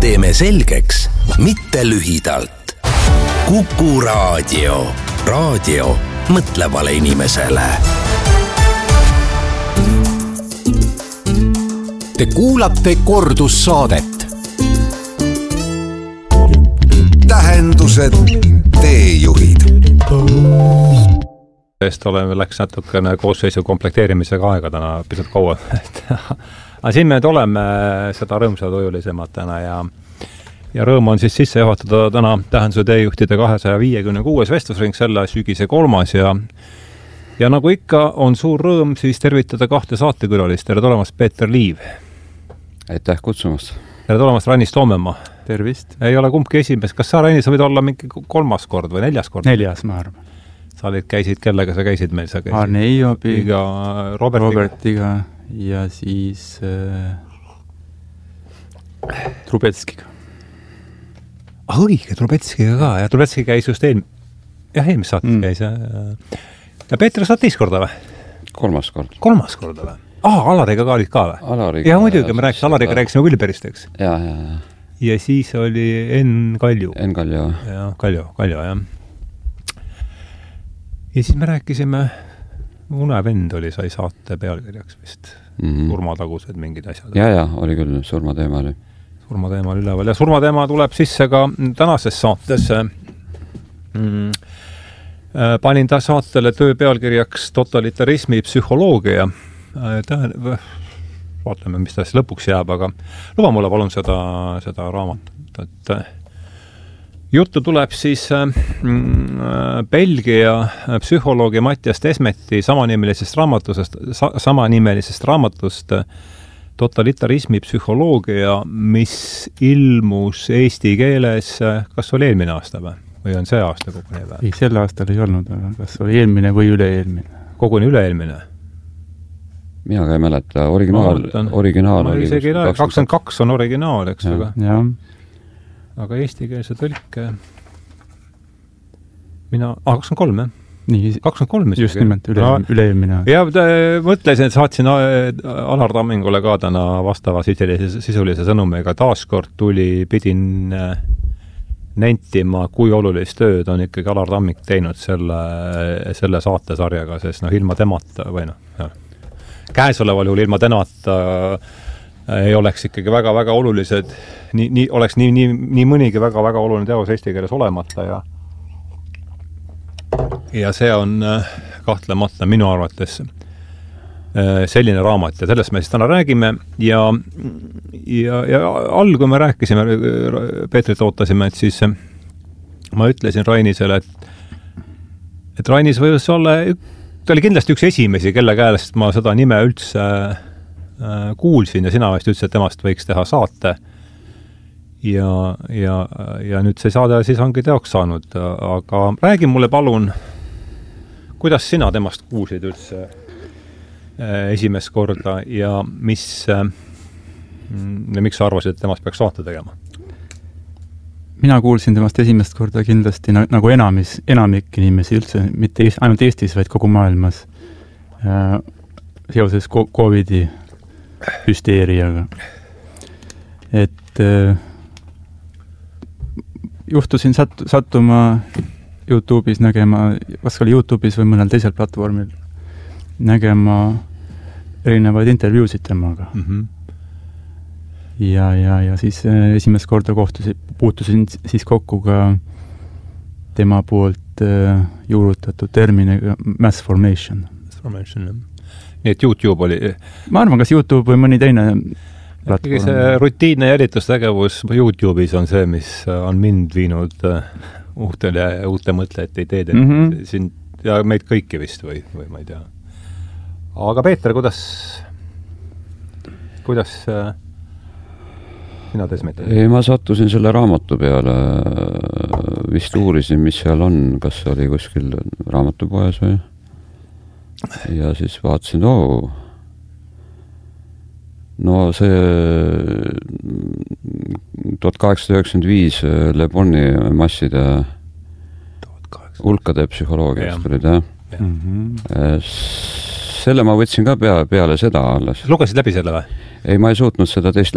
Teeme selgeks, mitte lühidalt. Kuku Raadio. Raadio mõtlevale inimesele. Te kuulate kordussaadet. Tähendused, teejuhid. Läks natukene koosseisu komplekteerimisega aega täna pisut kaua. Aga siin me oleme seda rõõmsad ujulisemad täna ja rõõm on siis sisse juhatada täna Tähenduse teejuhtide 256. vestlusring selle sügise 3. Ja nagu ikka on suur rõõm siis tervitada 2 saatekülalist. Tere tulemast, Peeter Liiv. Aitäh kutsumast. Tere tulemast, Rainis Toomemaa. Tervist. Ei ole kumbki esimees. Kas sa, Rainis, võid olla mingi 3. kord või 4. kord? 4, ma arvan. Sa käisid, kellega sa käisid meil? Sa käisid Arne Iobiga, Robertiga ja siis Trubetskiga. Õige, Trubetskiga ka. Ja Trubetski käis just eelmis saates käis. Ja Peeter, sa oled 2 korda või? 3. kord. 3. korda või? Alariga ka olid ka või? Alariga. Ja muidugi, me Alariga rääkisime küll päris, eks? Ja. Ja siis oli Enn Kalju. Enn Kalju. Ja, Kalju, jah. Ja siis me rääkisime, Unevend sai saate pealkirjaks vist. Surmatagused mingid asjad. Ja, oli küll, surmateema oli. Surmateema oli üleval. Ja surmateema tuleb sisse ka tänases saates. Panin ta saatele töö pealkirjaks totalitarismi psühholoogia. Vaatame, mis ta siis lõpuks jääb, aga luba mulle palun seda raamatut. Juttu tuleb siis Belgia psühholoogi Mattias Desmeti samanimelisest raamatust totalitarismi psühholoogia, mis ilmus eesti keeles, kas oli eelmine aasta või on see aasta koguni? Ei, sel aastal ei olnud, aga kas oli eelmine või üle-eelmine? Koguni üle-eelmine? Mina ka ei mäleta. Originaal oli 22 on originaal, eks ja. Aga eestikeelse tõlke 23, Nii, 23 just nimelt üle-eelmine. Ja mõtlesin, et saatsin Alar Tammingule ka täna vastava sisulise sõnumiga. Taaskord pidin nentima, kui olulist tööd on ikkagi Alar Tamming teinud selle saatesarjaga, sest ilma temata või käesoleval juhul ilma temata ei oleks ikkagi väga-väga olulised, oleks nii mõnigi väga-väga oluline teos eesti keeles olemata ja see on kahtlemata minu arvates selline raamat ja sellest me siis täna räägime ja kui me rääkisime, Peetrit ootasime, et siis ma ütlesin Rainisele, et Rainis võis olla, ta oli kindlasti üks esimesi, kelle käest ma seda nime üldse kuulsin ja sina vist ütlesid, et temast võiks teha saate ja nüüd see saade siis ongi teoks saanud, aga räägi mulle palun, kuidas sina temast kuulsid üldse esimest korda ja miks sa arvasid, et temast peaks saate tegema? Mina kuulsin temast esimest korda kindlasti nagu enamik inimesi üldse, mitte ainult Eestis, vaid kogu maailmas seoses COVID-i hüsteeriaga. Et juhtusin sattuma YouTube'is nägema, kas oli YouTube'is või mõnel teisel platvormil, nägema erinevaid intervjuusid temaga. Ja siis esimest korda puutusin siis kokku ka tema poolt juurutatud terminiga mass formation. Nii et YouTube oli... Ma arvan, kas YouTube või mõni teine platvorm. See rutiinne jälitustegevus YouTube'is on see, mis on mind viinud uute mõtlejate ideed ja meid kõiki vist või ma ei tea. Aga Peeter, kuidas sina Desmeti? Ei, ma sattusin selle raamatu peale, vist uurisin, mis seal on, kas oli kuskil raamatupoes või? Ja siis vaatasin, no see 1895 Le Boni masside hulkade psühholoogiast tulid, jah? Selle ma võtsin ka peale seda alles. Lugesid läbi selle või? Ei, ma ei suutnud seda teist